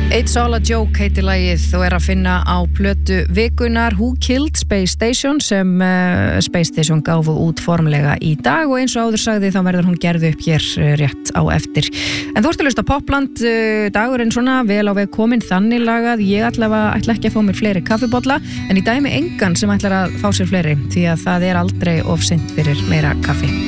It's all a joke heitir lagið og að finna á plötu vikunar Who Killed Space Station sem Space Station gáfu út formlega í dag og eins og áður sagði þá verður hún gerð upp hér rétt á eftir. En þú ert að hlusta Popland, dagurinn svona vel á veg kominn þannig lagað, ég ætla ekki að fá mér fleiri kaffibolla en í dæmi engan sem ætlar að fá sér fleiri því að það aldrei of seint fyrir meira kaffi.